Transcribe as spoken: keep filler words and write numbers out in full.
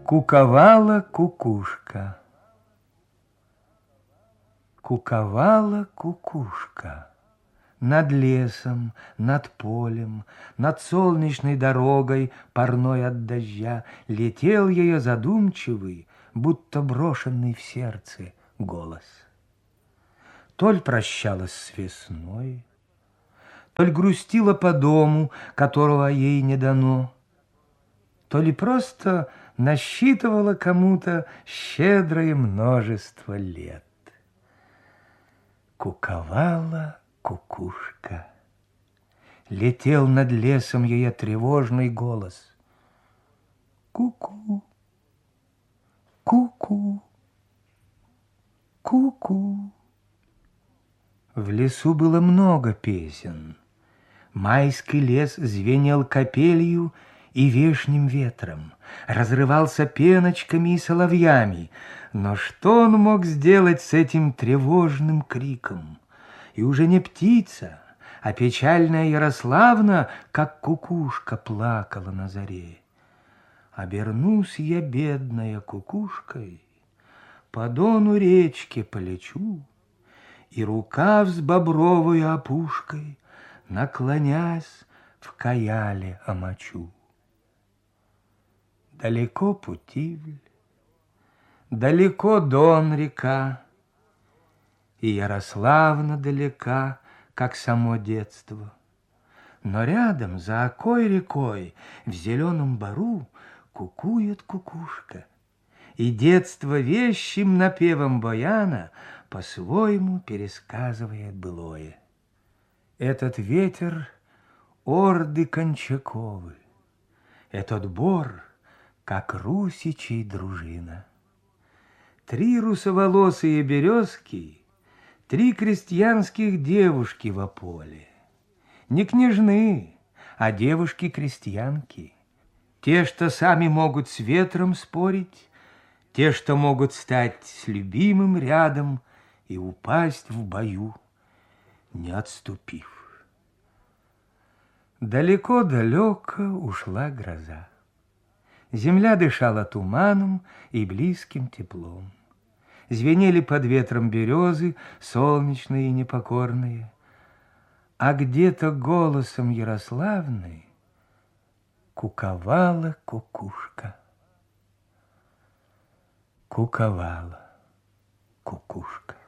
Куковала кукушка. Куковала кукушка. Над лесом, над полем, над солнечной дорогой, парной от дождя, летел ее задумчивый, будто брошенный в сердце голос. Толь прощалась с весной, толь грустила по дому, которого ей не дано, то ли просто насчитывала кому-то щедрое множество лет. Куковала кукушка. Летел над лесом ее тревожный голос. Ку-ку, ку-ку, ку-ку. В лесу было много песен. Майский лес звенел капелью и вешним ветром, разрывался пеночками и соловьями. Но что он мог сделать с этим тревожным криком? И уже не птица, а печальная Ярославна, как кукушка, плакала на заре. Обернусь я бедная кукушкой, по дону речки полечу, и рукав с бобровой опушкой, наклонясь, в каяле омочу. Далеко Путивль, далеко Дон река, и Ярославна далека, как само детство. Но рядом, за окой рекой, в зеленом бару кукует кукушка, и детство вещим напевом баяна по-своему пересказывает былое. Этот ветер — орды Кончаковы, этот бор — как русичей дружина. Три русоволосые березки, три крестьянских девушки во поле. Не княжны, а девушки-крестьянки. Те, что сами могут с ветром спорить, те, что могут стать с любимым рядом и упасть в бою, не отступив. Далеко-далеко ушла гроза. Земля дышала туманом и близким теплом. Звенели под ветром березы, солнечные и непокорные. А где-то голосом Ярославны куковала кукушка. Куковала кукушка.